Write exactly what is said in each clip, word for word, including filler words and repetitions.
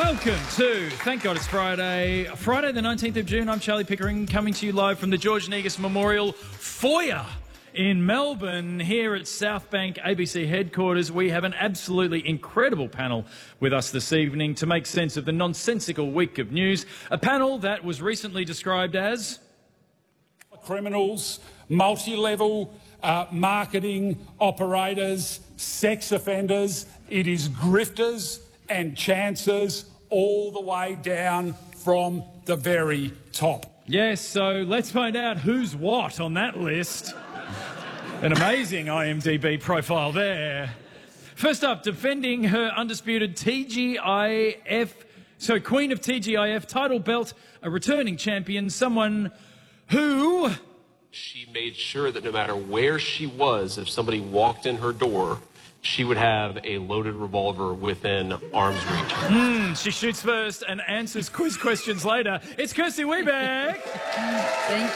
Welcome to Thank God It's Friday. Friday the nineteenth of June. I'm Charlie Pickering, coming to you live from the George Negus Memorial Foyer in Melbourne. Here at South Bank A B C headquarters, we have an absolutely incredible panel with us this evening to make sense of the nonsensical week of news. A panel that was recently described as criminals, multi-level uh, marketing operators, sex offenders. It is grifters and chancers all the way down from the very top. Yes, so let's find out who's what on that list. An amazing I M D B profile there. First up, defending her undisputed T G I F, so Queen of T G I F title belt, a returning champion, someone who... She made sure that no matter where she was, if somebody walked in her door, she would have a loaded revolver within arm's reach. Mm, she shoots first and answers quiz questions later. It's Kirsty Wiebeck. Thank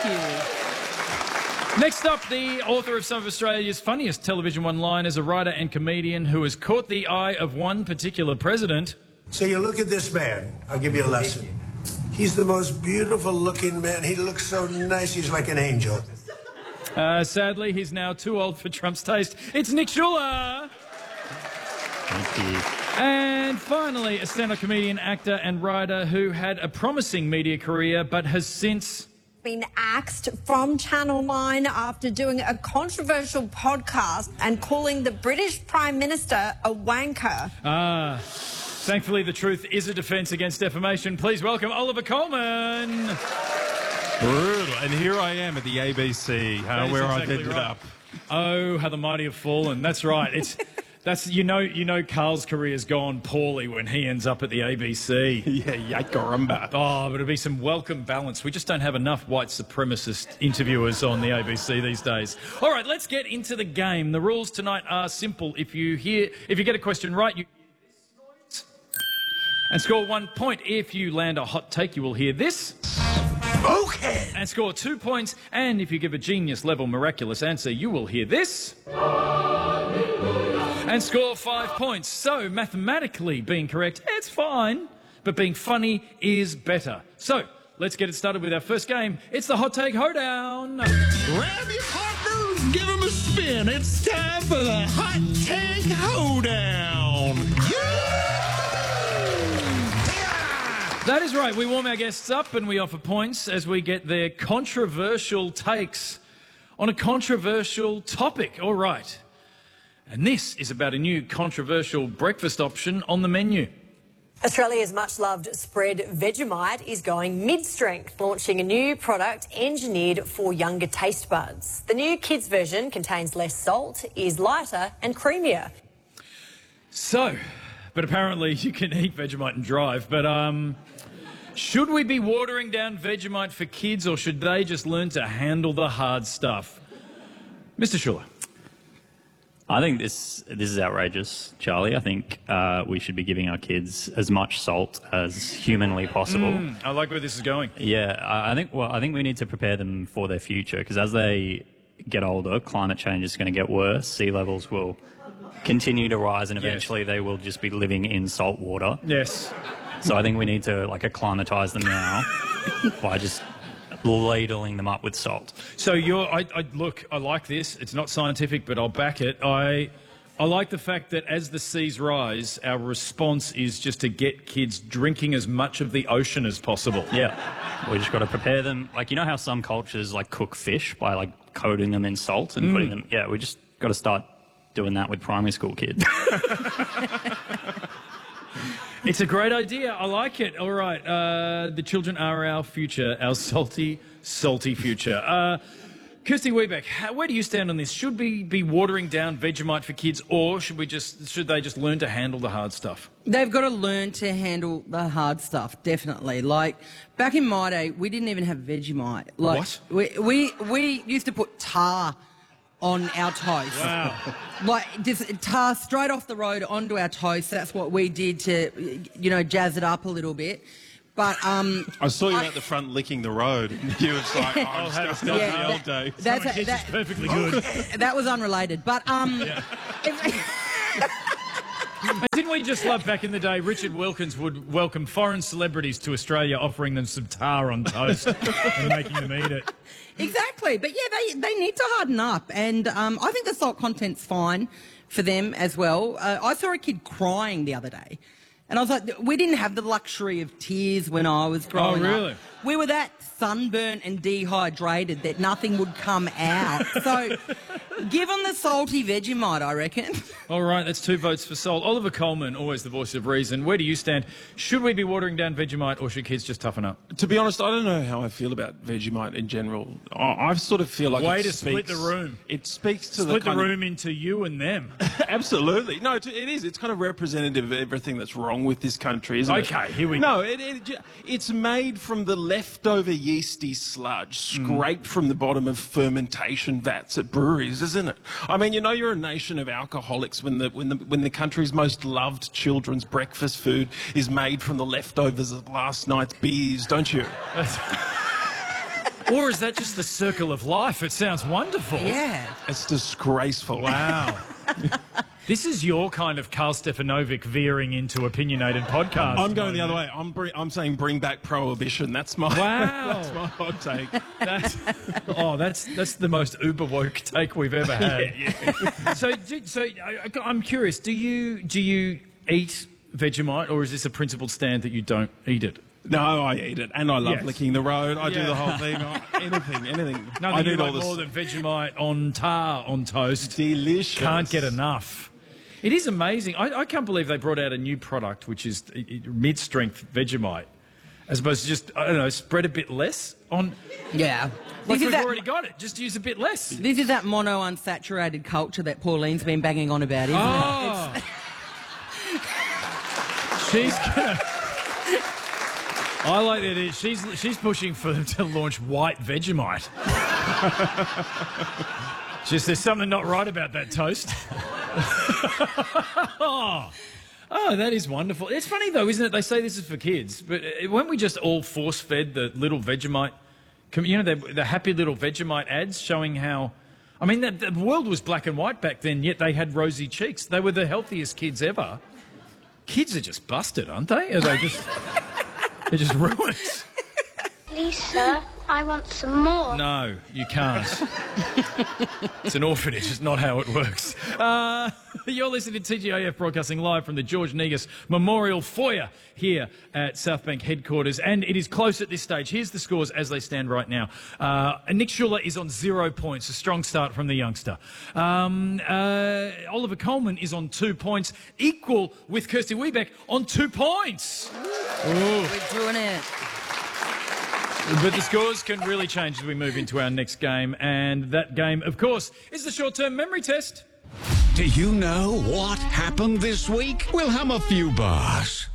you. Next up, the author of some of Australia's funniest television one-liners, a writer and comedian who has caught the eye of one particular president. So you look at this man. I'll give you a lesson. He's the most beautiful-looking man. He looks so nice. He's like an angel. Uh, sadly, he's now too old for Trump's taste. It's Nick Schuller. Thank you. And finally, a stand-up comedian, actor and writer who had a promising media career but has since... been axed from Channel nine after doing a controversial podcast and calling the British Prime Minister a wanker. Ah, thankfully the truth is a defence against defamation. Please welcome Oliver Coleman. Brutal. And here I am at the A B C, uh, where exactly I've ended right. up. Oh, how the mighty have fallen. That's right. It's that's you know you know Carl's career's gone poorly when he ends up at the A B C. Yeah, yakarumba. Oh, but it'll be some welcome balance. We just don't have enough white supremacist interviewers on the A B C these days. All right, let's get into the game. The rules tonight are simple. If you hear, if you get a question right, you hear this and score one point. If you land a hot take, you will hear this. Okay. And score two points. And if you give a genius-level miraculous answer, you will hear this. And score five points. So, mathematically being correct, it's fine. But being funny is better. So, let's get it started with our first game. It's the Hot Take Hoedown. Grab your partners, give them a spin. It's time for the Hot Take Hoedown. That is right. We warm our guests up and we offer points as we get their controversial takes on a controversial topic. All right. And this is about a new controversial breakfast option on the menu. Australia's much-loved spread Vegemite is going mid-strength, launching a new product engineered for younger taste buds. The new kids version contains less salt, is lighter and creamier. So, but apparently you can eat Vegemite and drive, but um... should we be watering down Vegemite for kids or should they just learn to handle the hard stuff? Mister Schuller. I think this this is outrageous, Charlie. I think uh, we should be giving our kids as much salt as humanly possible. Mm, I like where this is going. Yeah, I I think well, I think we need to prepare them for their future because as they get older, climate change is going to get worse. Sea levels will continue to rise, and eventually yes. they will just be living in salt water. Yes. So I think we need to like acclimatise them now by just ladling them up with salt. So you're, I, I look, I like this. It's not scientific, but I'll back it. I, I like the fact that as the seas rise, our response is just to get kids drinking as much of the ocean as possible. Yeah, we just got to prepare them. Like you know how some cultures like cook fish by like coating them in salt and mm. putting them. Yeah, we just got to start doing that with primary school kids. It's a great idea. I like it. All right. Uh, the children are our future, our salty, salty future. Uh, Kirsty Wiebeck, how, where do you stand on this? Should we be watering down Vegemite for kids, or should we just should they just learn to handle the hard stuff? They've got to learn to handle the hard stuff, definitely. Like, back in my day, we didn't even have Vegemite. Like, what? We, we, we used to put tar on our toast. Wow. Like, just tar straight off the road onto our toast. That's what we did to, you know, jazz it up a little bit. But um, I saw you I, at the front licking the road. You was like, oh, I'm have stuck in yeah, the old that, day. That's a, kids that, is perfectly good. That was unrelated. But um, yeah. Didn't we we just love back in the day, Richard Wilkins would welcome foreign celebrities to Australia, offering them some tar on toast and making them eat it. Exactly. But yeah, they, they need to harden up. And um, I think the salt content's fine for them as well. Uh, I saw a kid crying the other day. And I was like, we didn't have the luxury of tears when I was growing Oh, really? up. We were that sunburnt and dehydrated that nothing would come out. So give them the salty Vegemite, I reckon. All right, that's two votes for salt. Oliver Coleman, always the voice of reason. Where do you stand? Should we be watering down Vegemite or should kids just toughen up? To be honest, I don't know how I feel about Vegemite in general. I, I sort of feel like Way it to speaks, split the room. It speaks to Split the, the kind room into you and them. Of, absolutely. No, it is. It's kind of representative of everything that's wrong with this country, isn't it? Okay, here we no, go. No, it, it, it's made from the leftover yeasty sludge scraped mm. from the bottom of fermentation vats at breweries, isn't it? I mean, you know, you're a nation of alcoholics when the when the when the country's most loved children's breakfast food is made from the leftovers of last night's beers, don't you? Or is that just the circle of life? It sounds wonderful. Yeah. It's disgraceful. Wow. This is your kind of Karl Stefanovic veering into opinionated podcast. I'm going the other way. I'm br- I'm saying bring back prohibition. That's my wow. That's my hot take. That's, oh, that's that's the most uber woke take we've ever had. yeah, yeah. So, do, so I, I'm curious. Do you do you eat Vegemite, or is this a principled stand that you don't eat it? No, I eat it, and I love Yes. licking the road. I Yeah. do the whole thing. I, anything, anything. Nothing I you do like all this. more than Vegemite on tar on toast. Delicious. Can't get enough. It is amazing. I, I can't believe they brought out a new product, which is uh, mid-strength Vegemite, as opposed to just, I don't know, spread a bit less on... Yeah. Like This is we've that- already got it. Just use a bit less. This is that mono-unsaturated culture that Pauline's been banging on about, isn't Oh. it? She's gonna... I like that. It, she's she's pushing for them to launch white Vegemite. Just there's something not right about that toast. oh. oh, that is wonderful. It's funny though, isn't it? They say this is for kids, but weren't we just all force-fed the little Vegemite? You know, the, the happy little Vegemite ads showing how. I mean, the, the world was black and white back then, yet they had rosy cheeks. They were the healthiest kids ever. Kids are just busted, aren't they? Are they just? They're just ruined. Lisa, I want some more. No, you can't. It's an orphanage. It's not how it works. Uh, you're listening to T G I F broadcasting live from the George Negus Memorial Foyer here at South Bank headquarters, and it is close at this stage. Here's the scores as they stand right now. Uh, Nick Schuller is on zero points, a strong start from the youngster. Um, uh, Oliver Coleman is on two points, equal with Kirsty Wiebeck on two points. Ooh. We're doing it. But the scores can really change as we move into our next game, and that game, of course, is the short-term memory test. Do you know what happened this week? We'll hum a few bars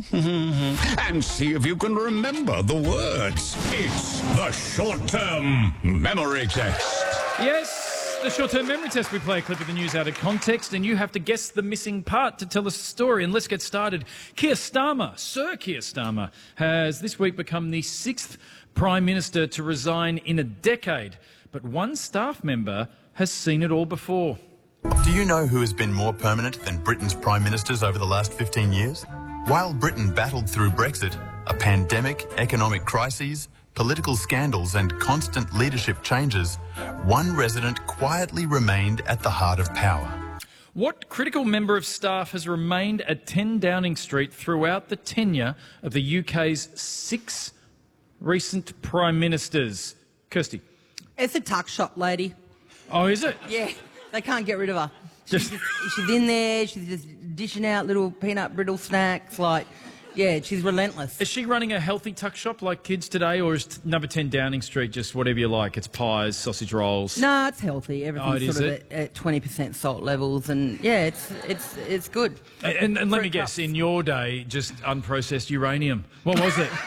and see if you can remember the words. It's the short-term memory test. Yes, the short-term memory test. We play a clip of the news out of context, and you have to guess the missing part to tell us a story. And let's get started. Keir Starmer, Sir Keir Starmer, has this week become the sixth Prime Minister to resign in a decade. But one staff member has seen it all before. Do you know who has been more permanent than Britain's Prime Ministers over the last fifteen years? While Britain battled through Brexit, a pandemic, economic crises, political scandals and constant leadership changes, one resident quietly remained at the heart of power. What critical member of staff has remained at ten Downing Street throughout the tenure of the U K's six recent Prime Ministers? Kirsty. It's a tuck shop lady. Oh, is it? Yeah, they can't get rid of her. She's, just, she's in there, she's just dishing out little peanut brittle snacks, like, yeah, she's relentless. Is she running a healthy tuck shop like kids today, or is number ten Downing Street just whatever you like? It's pies, sausage rolls? No, it's healthy. Everything's Oh, it is sort of it? at, at twenty percent salt levels, and yeah, it's it's it's good. And, and, and let me Fruit guess, in your day, just unprocessed uranium. What was it?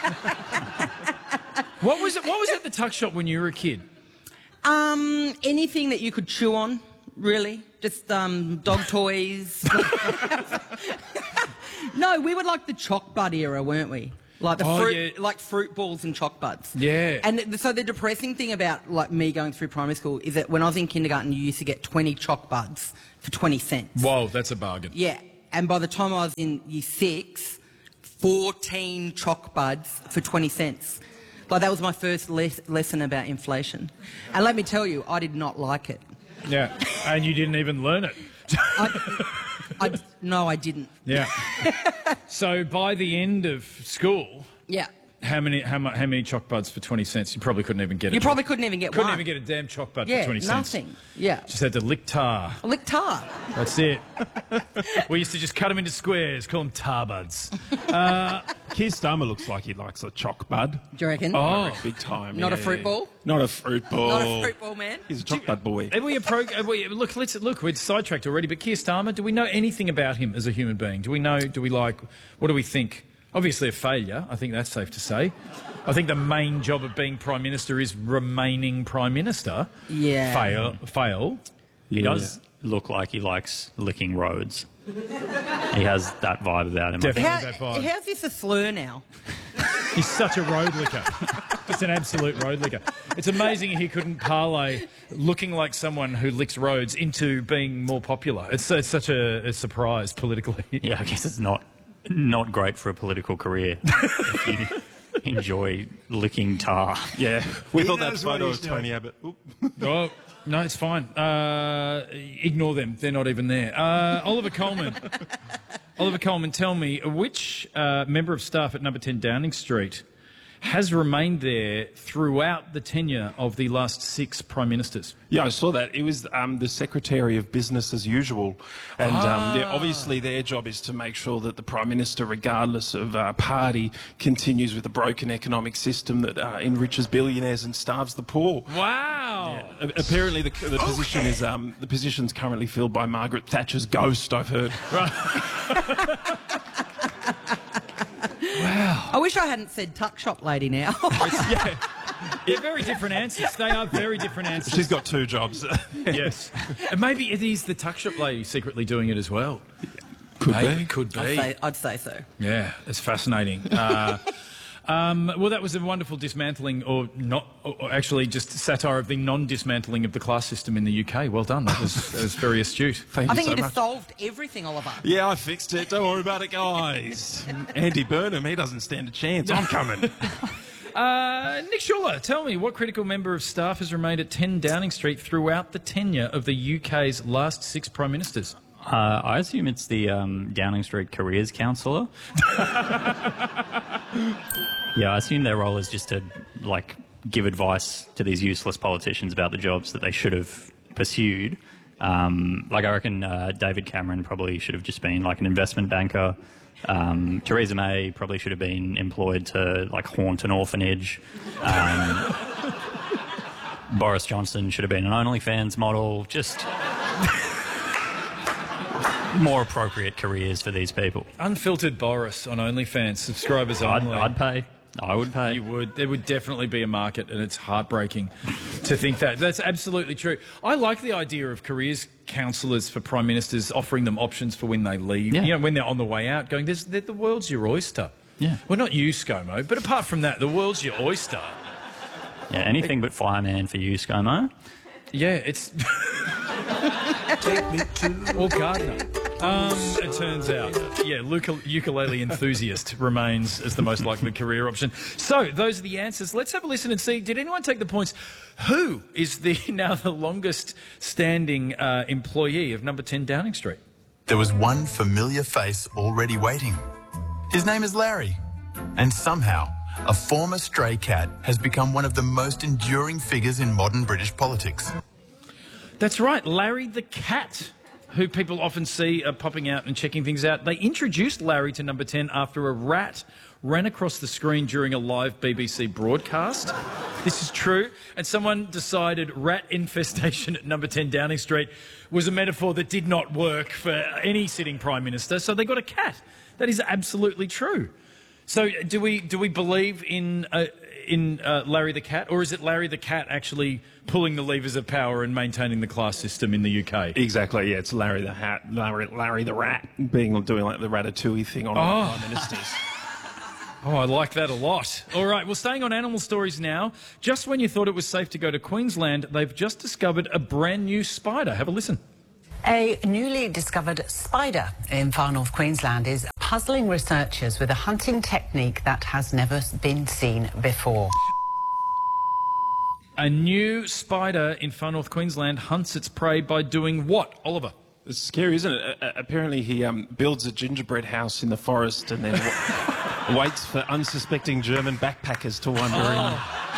What was it? What was at the tuck shop when you were a kid? Um, anything that you could chew on, really. Just um, dog toys. No, we were like the choc bud era, weren't we? Like the Oh, fruit, yeah. like fruit balls and choc buds. Yeah. And th- so the depressing thing about like me going through primary school is that when I was in kindergarten, you used to get twenty choc buds for twenty cents. Whoa, that's a bargain. Yeah. and by the time I was in year six, fourteen choc buds for twenty cents. Like, that was my first les- lesson about inflation. And let me tell you, I did not like it. Yeah, and you didn't even learn it. I, I, no, I didn't. Yeah. So by the end of school, Yeah. how many how, mu- how many choc buds for twenty cents? You probably couldn't even get it. You probably couldn't even get couldn't one. even get a damn choc bud Yeah, for twenty cents. nothing. Yeah. Just had to lick tar. Lick tar. That's it. We used to just cut them into squares, call them tar buds. Uh, Keir Starmer looks like he likes a choc bud. Do you reckon? Oh, big time. Not yeah, a fruit yeah. ball? Not a fruit ball. Not a fruit ball, man. He's a choc bud boy. Are we a pro- are we, look, let's look. We're sidetracked already. But Keir Starmer, do we know anything about him as a human being? Do we know? Do we like? What do we think? Obviously, a failure. I think that's safe to say. I think the main job of being prime minister is remaining prime minister. Yeah. Fail. Fail. He does look like he likes licking roads. He has that vibe about him. Definitely How, that vibe. how's this a slur now? He's such a road licker. Just an absolute road licker. It's amazing he couldn't parlay looking like someone who licks roads into being more popular. It's, it's such a, a surprise politically. Yeah, I guess it's not not great for a political career if you enjoy licking tar. Yeah, we He thought that knows what photo he's of Tony doing. Abbott. Oop. Oh, no, it's fine. Uh, ignore them. They're not even there. Uh, Oliver Coleman. Oliver Coleman, tell me, which uh, member of staff at number ten Downing Street has remained there throughout the tenure of the last six prime ministers? Yeah, I saw that. It was um, the Secretary of Business as usual. And um, yeah, obviously their job is to make sure that the Prime Minister, regardless of uh, party, continues with a broken economic system that uh, enriches billionaires and starves the poor. Wow. A- Apparently the, the position is um, the position's currently filled by Margaret Thatcher's ghost, I've heard. Wow. I wish I hadn't said tuck shop lady now. Yeah. They're very different answers. They are very different answers. She's got two jobs. Yes. And maybe it is the tuck shop lady secretly doing it as well. Could Maybe, be. Could be. I'd say, I'd say so. Yeah, it's fascinating. Uh, um, well, that was a wonderful dismantling, or not, or actually just satire of the non-dismantling of the class system in the U K. Well done. That was, that was very astute. Thank I you think so it much. has solved everything, Oliver. Yeah, I fixed it. Don't worry about it, guys. Andy Burnham, he doesn't stand a chance. I'm coming. Uh, Nick Schuller, tell me, what critical member of staff has remained at ten Downing Street throughout the tenure of the U K's last six prime ministers? Uh, I assume it's the um, Downing Street Careers Counsellor. Yeah, I assume their role is just to, like, give advice to these useless politicians about the jobs that they should have pursued. Um, like, I reckon uh, David Cameron probably should have just been, like, an investment banker. Um, Theresa May probably should have been employed to, like, haunt an orphanage. Um, Boris Johnson should have been an OnlyFans model. Just more appropriate careers for these people. Unfiltered Boris on OnlyFans, subscribers I'd, only. I'd pay. I would pay. You would. There would definitely be a market, and it's heartbreaking to think that. That's absolutely true. I like the idea of careers counsellors for prime ministers, offering them options for when they leave. Yeah. You know, when they're on the way out, going, There's, the world's your oyster. Yeah. Well, not you, ScoMo, but apart from that, the world's your oyster. Yeah, anything but fireman for you, ScoMo. Yeah, it's... Take me to Or Gardner. Um, it turns out, yeah, ukulele, ukulele enthusiast remains as the most likely career option. So, those are the answers. Let's have a listen and see, did anyone take the points? Who is the now the longest standing uh, employee of number ten Downing Street? There was one familiar face already waiting. His name is Larry. And somehow, a former stray cat has become one of the most enduring figures in modern British politics. That's right, Larry the cat, who people often see uh, popping out and checking things out. They introduced Larry to number ten after a rat ran across the screen during a live B B C broadcast. This is true. And someone decided rat infestation at number ten Downing Street was a metaphor that did not work for any sitting Prime Minister, so they got a cat. That is absolutely true. So do we do we believe in uh, in uh, Larry the cat, or is it Larry the cat actually pulling the levers of power and maintaining the class system in the U K? Exactly, yeah, it's Larry the Hat, Larry, Larry the Rat, being doing like the Ratatouille thing on Oh. Prime Ministers. Oh, I like that a lot. All right, well, staying on animal stories now. Just when you thought it was safe to go to Queensland, they've just discovered a brand new spider. Have a listen. A newly discovered spider in far north Queensland is puzzling researchers with a hunting technique that has never been seen before. A new spider in far north Queensland hunts its prey by doing what, Oliver? It's scary, isn't it? Uh, apparently he um, builds a gingerbread house in the forest and then w- waits for unsuspecting German backpackers to wander in.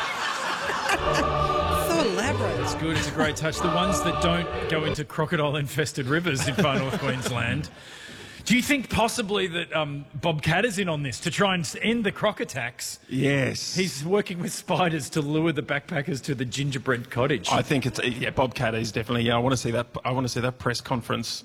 So elaborate. It's good, it's a great touch. The ones that don't go into crocodile-infested rivers in far north Queensland. Do you think possibly that um, Bob Catter's in on this to try and end the croc attacks? Yes. He's working with spiders to lure the backpackers to the gingerbread cottage. I think it's yeah. Bob Catter is definitely. Yeah, I want to see that. I want to see that press conference.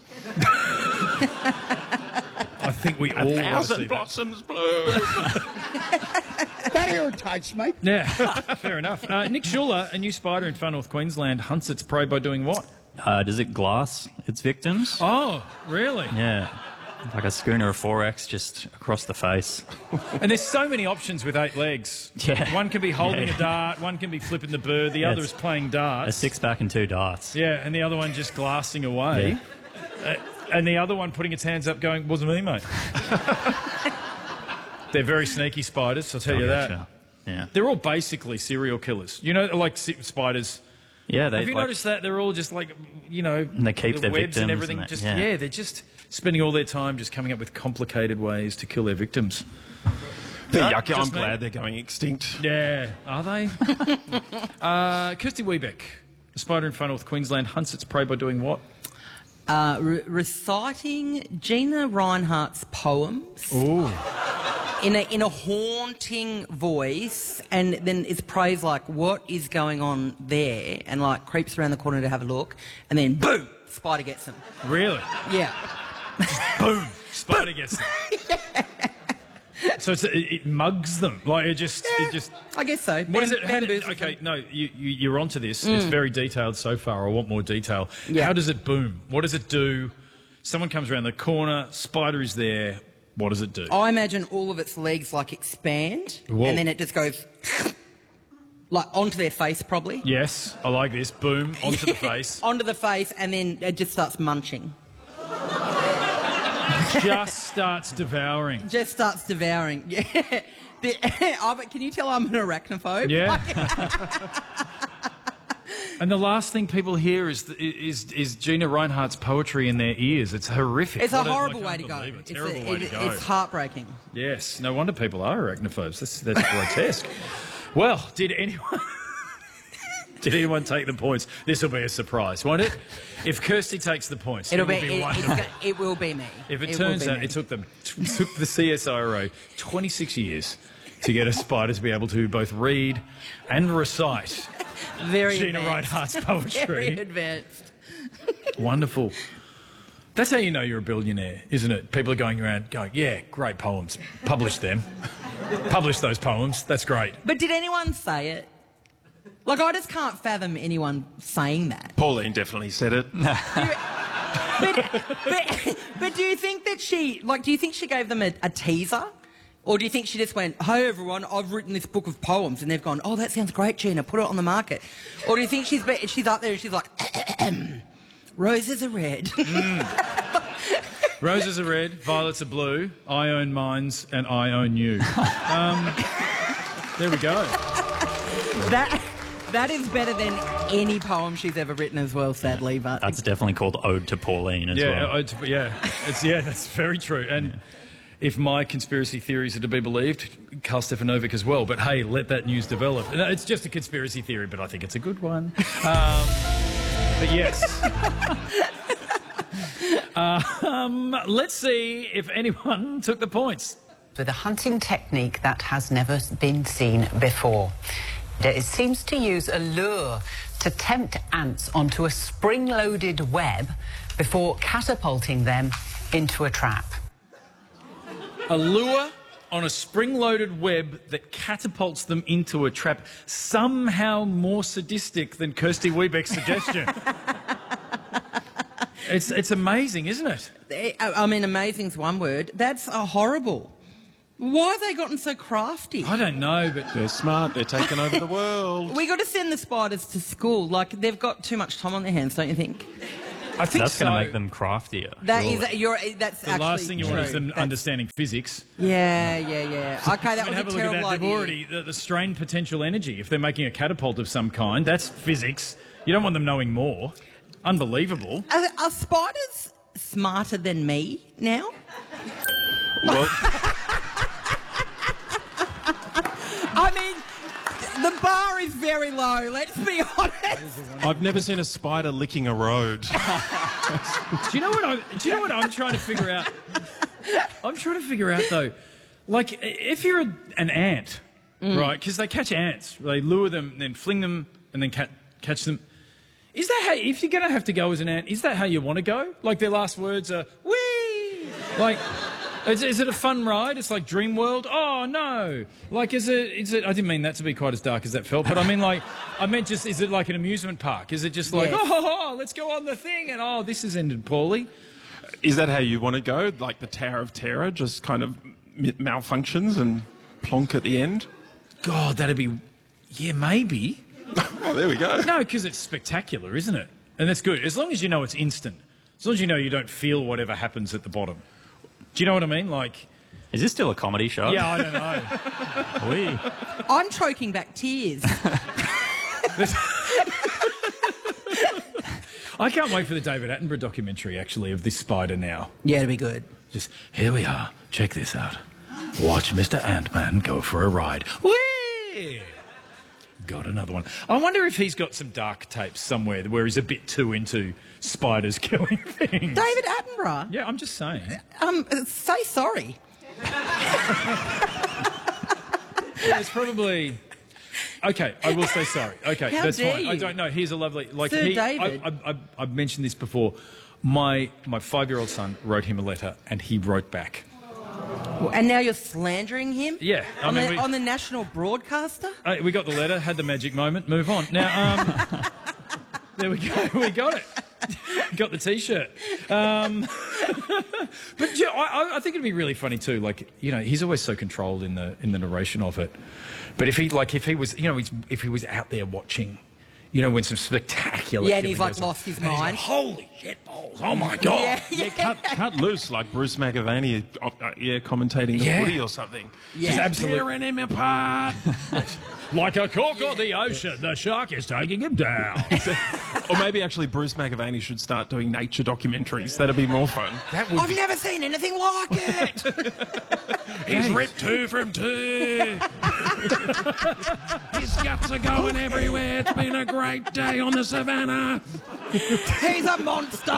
I think we a all want to thousand see blossoms bloom. That irritates me. Yeah, fair enough. Uh, Nick Schuller, a new spider in far north Queensland, hunts its prey by doing what? Uh, does it glass its victims? Oh, really? Yeah. Like a schooner of four X just across the face. And there's so many options with eight legs. Yeah. One can be holding Yeah. a dart, one can be flipping the bird, the Yeah, other it's is playing darts. A six-pack and two darts. Yeah, and the other one just glassing away. Uh, and the other one putting its hands up going, wasn't me, mate. They're very sneaky spiders, I'll tell Oh, you that. gotcha. Yeah. They're all basically serial killers. You know, like si- spiders. Yeah, they Have you like, noticed that? They're all just like, you know, And they keep the their webs victims and everything. and that, just yeah. yeah, they're just spending all their time just coming up with complicated ways to kill their victims. They're Uh, yucky. I'm just me. glad they're going extinct. Yeah, are they? uh, Kirsty Wiebeck, a spider in far north Queensland, hunts its prey by doing what? Uh, re- reciting Gina Reinhardt's poems Ooh. in a in a haunting voice, and then it's praise like, "What is going on there?" and like creeps around the corner to have a look, and then boom, spider gets them. Really? Yeah. Boom, spider gets them. So it's, it, it mugs them, like it just, it just. I guess so. What is Bam- it? How did, bamboozles okay, them. no, you, you you're onto this. It's Mm. very detailed so far. I want more detail. Yeah. How does it boom? What does it do? Someone comes around the corner, spider is there. What does it do? I imagine all of its legs like expand, Whoa. and then it just goes like onto their face, probably. Yes, I like this. Boom onto the face. Onto the face, and then it just starts munching. Just starts devouring. Just starts devouring. Yeah. The, oh, but can you tell I'm an arachnophobe? Yeah. And the last thing people hear is is is Gina Reinhardt's poetry in their ears. It's horrific. It's a What horrible I way to can't go. believe it. It's, Terrible a- way it- to go. it's heartbreaking. Yes, no wonder people are arachnophobes. That's that's grotesque. Well, did anyone did anyone take the points? This will be a surprise, won't it? If Kirsty takes the points, It'll it be. will be It, it's wonderful. go- it will be me. If it, will turns be out me. it took them t- took the C S I R O twenty-six years to get a spider to be able to both read and recite very Gina advanced. Reinhardt's poetry. Very advanced. Wonderful. That's how you know you're a billionaire, isn't it? People are going around going, yeah, great poems. Publish them. Publish those poems. That's great. But did anyone say it? Like, I just can't fathom anyone saying that. Pauline definitely said it. But, but, but do you think that she, like, do you think she gave them a, a teaser? Or do you think she just went, hey, everyone, I've written this book of poems, and they've gone, oh, that sounds great, Gina, put it on the market? Or do you think she's be- she's up there and she's like, roses are red. Roses are red, violets are blue, I own mines, and I own you. Um, there we go. that That is better than any poem she's ever written as well, sadly. But That's definitely called Ode to Pauline as yeah, well. it's, yeah, it's, yeah, that's very true. And if my conspiracy theories are to be believed, Karl Stefanovic as well. But hey, let that news develop. No, it's just a conspiracy theory, but I think it's a good one. Um, but yes. uh, um, let's see if anyone took the points. With a hunting technique that has never been seen before. It seems to use a lure to tempt ants onto a spring-loaded web before catapulting them into a trap. A lure on a spring-loaded web that catapults them into a trap, somehow more sadistic than Kirsty Wiebeck's suggestion. it's, it's amazing, isn't it? I mean, amazing's one word. That's a horrible. Why have they gotten so crafty? I don't know, but they're smart. They're taking over the world. We got to send the spiders to school. Like, they've got too much time on their hands, don't you think? I think that's going so. to make them craftier. That surely. is, you're, that's The actually last thing you want is true. them That's- understanding physics. Yeah, yeah, yeah. Okay, that I mean, was have a a look at terrible that. They've idea. already the, the strain potential energy. If they're making a catapult of some kind, that's physics. You don't want them knowing more. Unbelievable. Are, are spiders smarter than me now? Well, I mean, the bar is very low, let's be honest. I've never seen a spider licking a road. Do you know what I? Do you know what I'm trying to figure out? I'm trying to figure out though, like if you're a, an ant, Mm. right? Because they catch ants, they lure them, then fling them, and then ca- catch them. Is that how? If you're going to have to go as an ant, is that how you want to go? Like their last words are "wee." Like, is, is it a fun ride? It's like Dream World. Oh no! Like, is it? Is it? I didn't mean that to be quite as dark as that felt, but I mean like, I meant just. Is it like an amusement park? Is it just like, Yes. oh, let's go on the thing, and oh, this has ended poorly. Is that how you want to go? Like the Tower of Terror just kind of m- malfunctions and plonk at the end? God, that'd be, yeah, maybe. Oh, there we go. No, because it's spectacular, isn't it? And that's good. As long as you know it's instant. As long as you know you don't feel whatever happens at the bottom. Do you know what I mean? Like, Is this still a comedy show? yeah, I don't know. Oui. I'm choking back tears. I can't wait for the David Attenborough documentary, actually, of this spider now. Yeah, it'll be good. Just, here we are. Check this out. Watch Mister Ant-Man go for a ride. Whee! Got another one. I wonder if he's got some dark tapes somewhere where he's a bit too into spiders killing things. David Attenborough, Yeah, I'm just saying. um, say sorry. Yeah, it's probably... Okay, I will say sorry. Okay, How that's dare fine. I you? don't know. Here's a lovely... Like Sir he, David. I, I, I, I've mentioned this before. My, my five-year-old son wrote him a letter and he wrote back. And now you're slandering him? Yeah, I On, mean, the, we- on the national broadcaster? Uh, we got the letter, had the magic moment, move on. Now, um, there we go, we got it. Got the T-shirt. Um, but yeah, I, I think it'd be really funny too. Like, you know, he's always so controlled in the in the narration of it. But if he, like, if he was, you know, he's, if he was out there watching, you know, when some spectacular... Yeah, and he's killing like goes on, lost his and he's like, mind. holy shit balls! Oh my god! Yeah, Yeah, cut, cut loose like Bruce McAvaney, uh, uh, yeah, commentating the Yeah. Woody or something. Yeah. Just absolutely. Tearing him apart. Like a cork on the ocean, the shark is taking him down. Or maybe actually Bruce McAvaney should start doing nature documentaries. That'd be more fun. That would I've be... never seen anything like it. He's ripped two from two. His guts are going everywhere. It's been a great day on the savannah. He's a monster.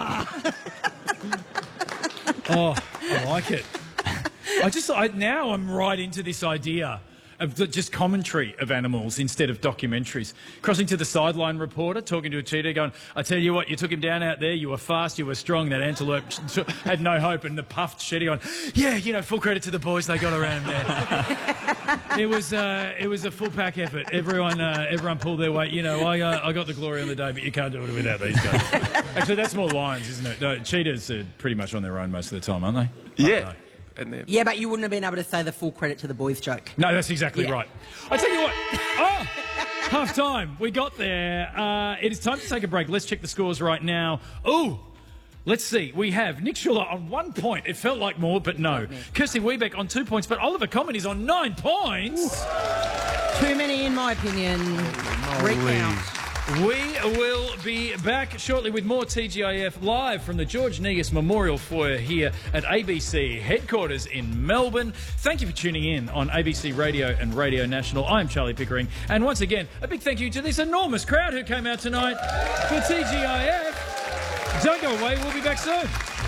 Oh, I like it. I just, I, now I'm right into this idea of the, just commentary of animals instead of documentaries. Crossing to the sideline reporter, talking to a cheetah, going, I tell you what, you took him down out there, you were fast, you were strong, that antelope had no hope, and the puffed Shetty on, yeah, you know, full credit to the boys, they got around there. It was, uh, it was a full pack effort. Everyone, uh, everyone pulled their weight. You know, I, uh, I got the glory on the day, but you can't do it without these guys. Actually, that's more lions, isn't it? No, cheetahs are pretty much on their own most of the time, aren't they? Yeah. And then, Yeah, but you wouldn't have been able to say the full credit to the boys joke. No, that's exactly Yeah. right. I tell you what. Oh, half time. We got there. Uh, it is time to take a break. Let's check the scores right now. Ooh. Let's see. We have Nick Schuller on one point. It felt like more, but no. Kirsty Wiebeck on two points, but Oliver Common is on nine points. Too many, in my opinion. Recount. We will be back shortly with more T G I F live from the George Negus Memorial Foyer here at A B C headquarters in Melbourne. Thank you for tuning in on A B C Radio and Radio National. I'm Charlie Pickering. And once again, a big thank you to this enormous crowd who came out tonight for T G I F. Don't go away. We'll be back soon.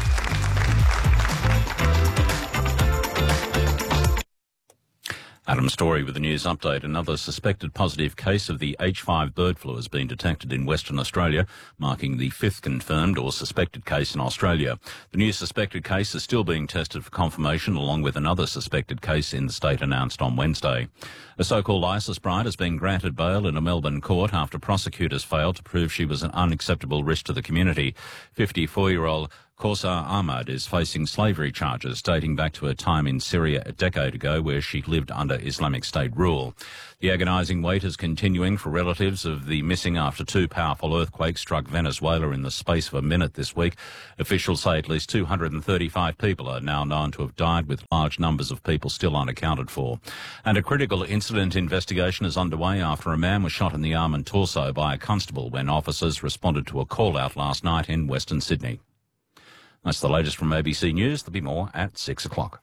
Adam Story with the news update. Another suspected positive case of the H five bird flu has been detected in Western Australia, marking the fifth confirmed or suspected case in Australia. The new suspected case is still being tested for confirmation, along with another suspected case in the state announced on Wednesday. A so-called ISIS bride has been granted bail in a Melbourne court after prosecutors failed to prove she was an unacceptable risk to the community. fifty-four-year-old Kaursar Ahmad is facing slavery charges dating back to her time in Syria a decade ago, where she lived under Islamic State rule. The agonising wait is continuing for relatives of the missing after two powerful earthquakes struck Venezuela in the space of a minute this week. Officials say at least two hundred thirty-five people are now known to have died, with large numbers of people still unaccounted for. And a critical incident investigation is underway after a man was shot in the arm and torso by a constable when officers responded to a call-out last night in Western Sydney. That's the latest from A B C News. There'll be more at six o'clock.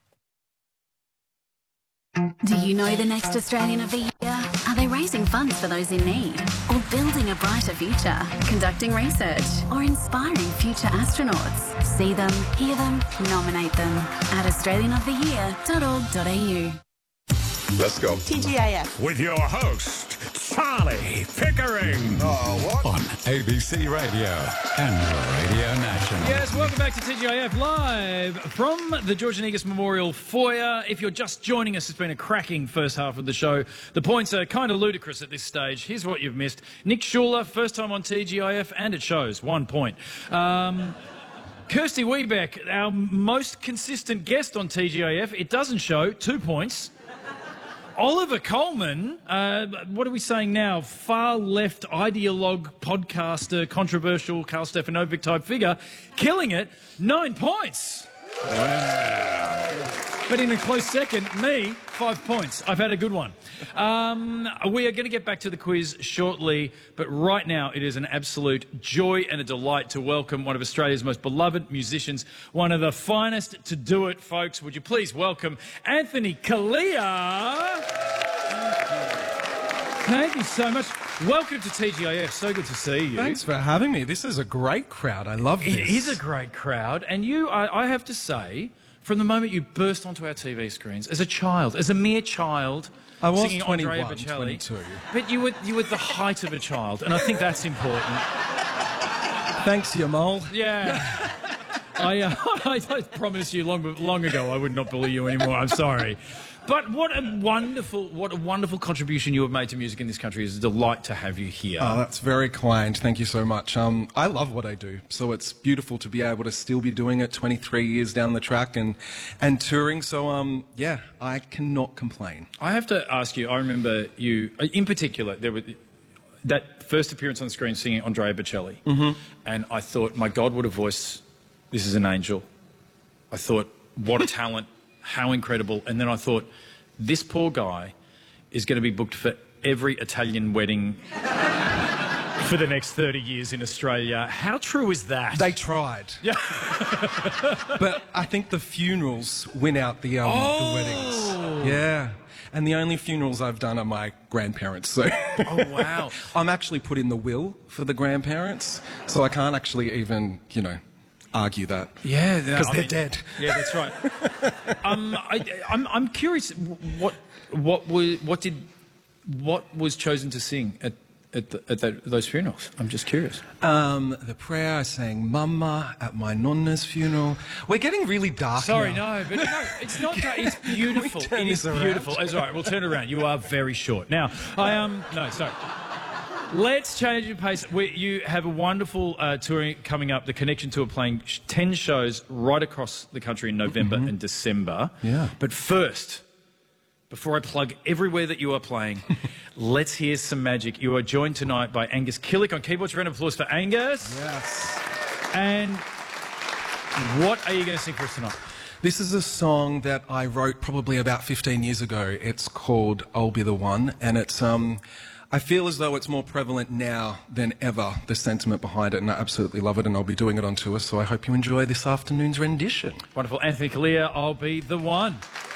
Do you know the next Australian of the Year? Are they raising funds for those in need? Or building a brighter future? Conducting research? Or inspiring future astronauts? See them, hear them, nominate them at australian of the year dot org dot a u. Let's go. T G A F. With your host, Charlie Pickering. Oh, what? On A B C Radio and Radio National. Yes, welcome back to T G I F live from the George Negus Memorial Foyer. If you're just joining us, it's been a cracking first half of the show. The points are kind of ludicrous at this stage. Here's what you've missed. Nick Schuler, first time on T G I F, and it shows, one point. Um... Kirsty Wiebeck, our most consistent guest on T G I F, it doesn't show, two points. Oliver Coleman, uh, what are we saying now? Far left ideologue, podcaster, controversial Karl Stefanovic type figure, killing it, nine points. Wow. But in a close second, me, five points. I've had a good one. Um, we are going to get back to the quiz shortly, but right now it is an absolute joy and a delight to welcome one of Australia's most beloved musicians, one of the finest to do it, folks. Would you please welcome Anthony Callea? Thank you so much. Welcome to T G I F. So good to see you. Thanks for having me. This is a great crowd. I love this. It is a great crowd. And you, I, I have to say, from the moment you burst onto our T V screens, as a child, as a mere child, I was singing Andrea twenty-one, Bocelli, twenty-two. But you were, you were the height of a child, and I think that's important. Thanks, you mole. Yeah. I, uh, I, I promised you long, long ago I would not bully you anymore. I'm sorry. But what a wonderful, what a wonderful contribution you have made to music in this country. It's a delight to have you here. Oh, that's very kind. Thank you so much. Um, I love what I do, so it's beautiful to be able to still be doing it twenty-three years down the track and, and touring. So, um, yeah, I cannot complain. I have to ask you, I remember you, in particular, there were that first appearance on the screen singing Andrea Bocelli. Mm-hmm. And I thought, my God, what a voice. This is an angel. I thought, what a talent. How incredible. And then I thought, this poor guy is going to be booked for every Italian wedding for the next thirty years in Australia. How true is that? They tried. Yeah. But I think the funerals win out the, um, oh. the weddings. Yeah. And the only funerals I've done are my grandparents. So oh, wow. I'm actually put in the will for the grandparents, so I can't actually even, you know, argue that. Yeah, because they're mean, dead. Yeah, that's right. um, I, I'm I'm curious. What what was what did what was chosen to sing at at, the, at the, those funerals? I'm just curious. Um, the prayer I sang "Mama" at my nonna's funeral. We're getting really dark. Sorry, now. no, but no, it's not. That. It's beautiful. Can we turn it is this beautiful. around? It's all right. We'll turn it around. You are very short. Now, I um no sorry. Let's change your pace. We, you have a wonderful uh, touring coming up. The Connection Tour playing sh- ten shows right across the country in November mm-hmm. and December. Yeah. But first, before I plug everywhere that you are playing, let's hear some magic. You are joined tonight by Angus Killick on keyboards. Round of applause for Angus. Yes. And what are you going to sing for us tonight? This is a song that I wrote probably about fifteen years ago. It's called "I'll Be the One," and it's um. I feel as though it's more prevalent now than ever, the sentiment behind it, and I absolutely love it, and I'll be doing it on tour, so I hope you enjoy this afternoon's rendition. Wonderful. Anthony Callea, I'll Be the One.